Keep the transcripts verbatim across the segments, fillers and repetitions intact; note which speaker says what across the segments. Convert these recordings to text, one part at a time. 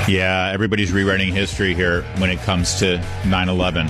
Speaker 1: Yeah, everybody's rewriting history here when it comes to nine eleven.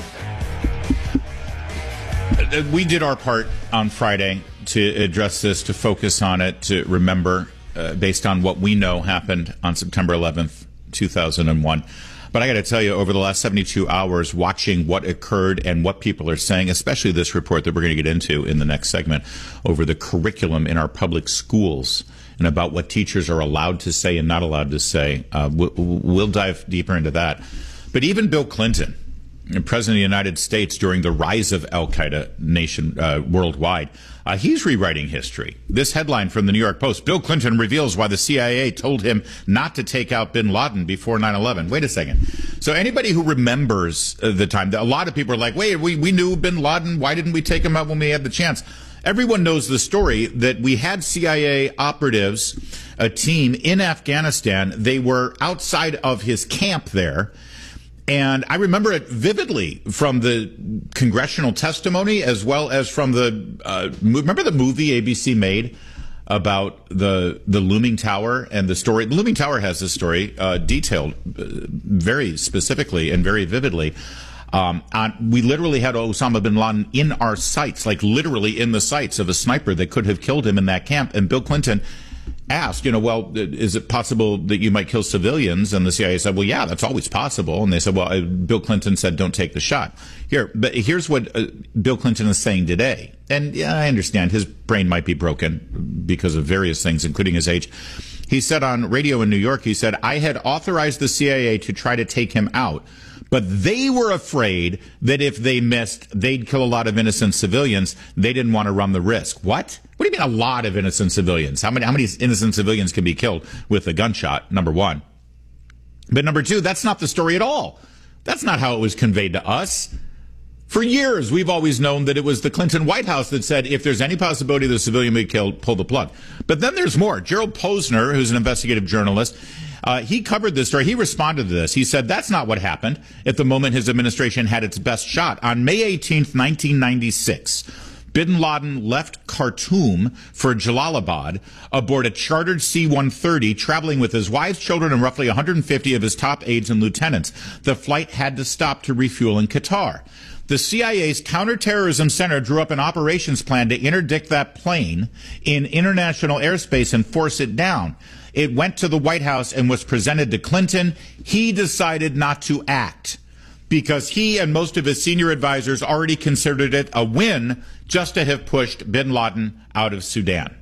Speaker 1: We did our part on Friday to address this, to focus on it, to remember uh, based on what we know happened on September eleventh, two thousand one. But I got to tell you, over the last seventy-two hours, watching what occurred and what people are saying, especially this report that we're going to get into in the next segment over the curriculum in our public schools and about what teachers are allowed to say and not allowed to say, uh, we'll, we'll dive deeper into that. But even Bill Clinton, President of the United States during the rise of Al-Qaeda nation uh, worldwide, uh, he's rewriting history. This headline from the New York Post: Bill Clinton reveals why the C I A told him not to take out bin Laden before nine eleven. Wait a second. So anybody who remembers uh, the time, a lot of people are like, wait, we, we knew bin Laden. Why didn't we take him out when we had the chance? Everyone knows the story that we had C I A operatives, a team in Afghanistan. They were outside of his camp there. And I remember it vividly from the congressional testimony as well as from the, uh, remember the movie A B C made about the the Looming Tower and the story? The Looming Tower has this story uh, detailed uh, very specifically and very vividly. Um, on, we literally had Osama bin Laden in our sights, like literally in the sights of a sniper that could have killed him in that camp. And Bill Clinton asked, you know, well, is it possible that you might kill civilians? And the C I A said, well, yeah, that's always possible. And they said, well, uh, Bill Clinton said, don't take the shot. Here, but here's what uh, Bill Clinton is saying today. And yeah, I understand his brain might be broken because of various things, including his age. He said on radio in New York, he said, I had authorized the C I A to try to take him out, but they were afraid that if they missed, they'd kill a lot of innocent civilians. They didn't want to run the risk. What? What do you mean a lot of innocent civilians? How many, how many innocent civilians can be killed with a gunshot? Number one. But number two, that's not the story at all. That's not how it was conveyed to us. For years, we've always known that it was the Clinton White House that said, if there's any possibility the civilian may be killed, pull the plug. But then there's more. Gerald Posner, who's an investigative journalist, uh, he covered this story. He responded to this. He said that's not what happened at the moment his administration had its best shot. On May eighteenth, nineteen ninety-six, bin Laden left Khartoum for Jalalabad aboard a chartered C one thirty, traveling with his wives, children, and roughly one hundred fifty of his top aides and lieutenants. The flight had to stop to refuel in Qatar. The C I A's Counterterrorism Center drew up an operations plan to interdict that plane in international airspace and force it down. It went to the White House and was presented to Clinton. He decided not to act because he and most of his senior advisors already considered it a win just to have pushed bin Laden out of Sudan.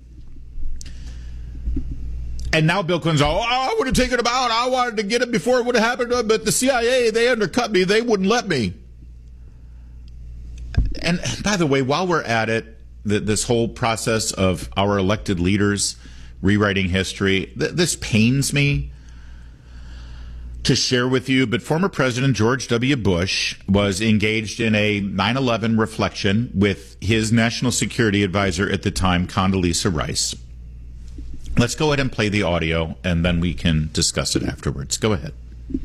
Speaker 1: And now Bill Clinton's, oh, I would have taken him out. I wanted to get him before it would have happened to him, but the C I A, they undercut me. They wouldn't let me. And by the way, while we're at it, the, this whole process of our elected leaders rewriting history, th- this pains me to share with you, but former President George W. Bush was engaged in a nine eleven reflection with his national security advisor at the time, Condoleezza Rice. Let's go ahead and play the audio, and then we can discuss it afterwards. Go ahead.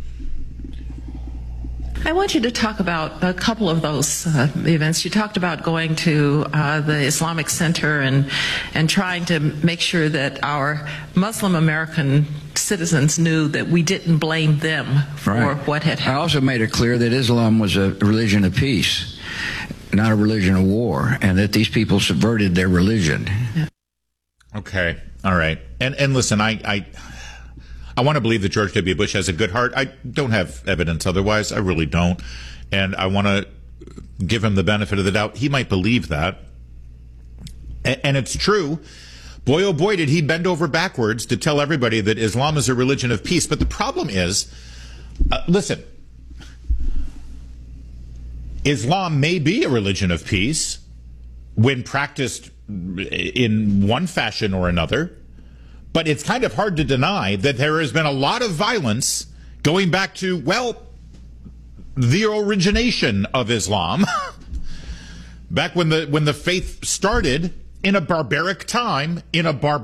Speaker 2: I want you to talk about a couple of those uh, events. You talked about going to uh, the Islamic Center and and trying to make sure that our Muslim American citizens knew that we didn't blame them for
Speaker 3: right.
Speaker 2: what had happened.
Speaker 3: I also made it clear that Islam was a religion of peace, not a religion of war, and that these people subverted their religion.
Speaker 2: Yeah.
Speaker 1: Okay. All right. And and listen, I... I I want to believe that George W. Bush has a good heart. I don't have evidence otherwise. I really don't. And I want to give him the benefit of the doubt. He might believe that. And it's true. Boy, oh boy, did he bend over backwards to tell everybody that Islam is a religion of peace. But the problem is, uh, listen, Islam may be a religion of peace when practiced in one fashion or another. But it's kind of hard to deny that there has been a lot of violence going back to, well, the origination of Islam. Back when the when the faith started in a barbaric time, in a barbaric